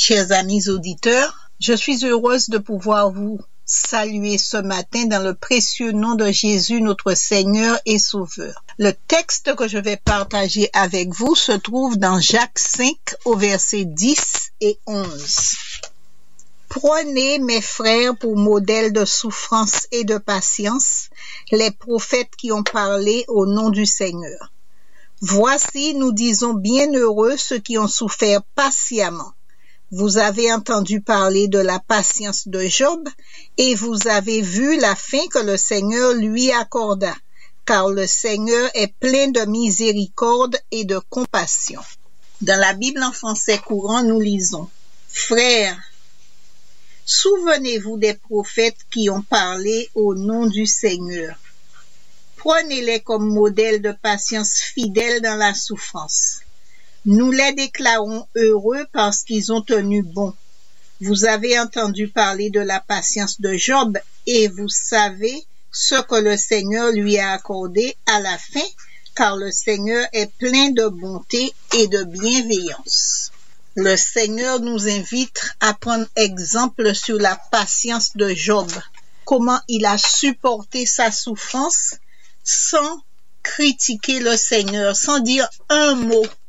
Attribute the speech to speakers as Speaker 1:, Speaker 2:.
Speaker 1: Chers amis auditeurs, je suis heureuse de pouvoir vous saluer ce matin dans le précieux nom de Jésus, notre Seigneur et Sauveur. Le texte que je vais partager avec vous se trouve dans Jacques 5 au verset 10 et 11. Prenez, mes frères, pour modèle de souffrance et de patience, les prophètes qui ont parlé au nom du Seigneur. Voici, nous disons, bienheureux ceux qui ont souffert patiemment. Vous avez entendu parler de la patience de Job et vous avez vu la fin que le Seigneur lui accorda, car le Seigneur est plein de miséricorde et de compassion. Dans la Bible en français courant, nous lisons « Frères, souvenez-vous des prophètes qui ont parlé au nom du Seigneur. Prenez-les comme modèle de patience fidèle dans la souffrance. Nous les déclarons heureux parce qu'ils ont tenu bon. Vous avez entendu parler de la patience de Job et vous savez ce que le Seigneur lui a accordé à la fin, car le Seigneur est plein de bonté et de bienveillance. » Le Seigneur nous invite à prendre exemple sur la patience de Job, comment il a supporté sa souffrance sans critiquer le Seigneur, sans dire un mot